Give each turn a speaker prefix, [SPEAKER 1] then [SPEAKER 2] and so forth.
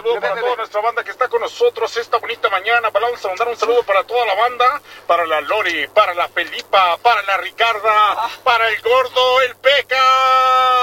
[SPEAKER 1] saludo para toda nuestra banda que está con nosotros esta bonita mañana. Vamos a mandar un saludo para toda la banda, para la Lori, para la Felipa, para la Ricarda, para el Gordo, el Peca.